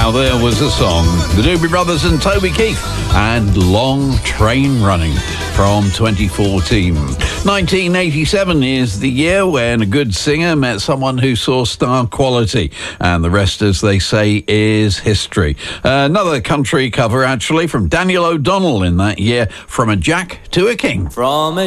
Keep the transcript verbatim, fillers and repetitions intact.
Now there was a song, the Doobie Brothers and Toby Keith, and Long Train Running from twenty fourteen. nineteen eighty-seven is the year when a good singer met someone who saw star quality, and the rest, as they say, is history. Another country cover, actually, from Daniel O'Donnell in that year, From a Jack to a King. From a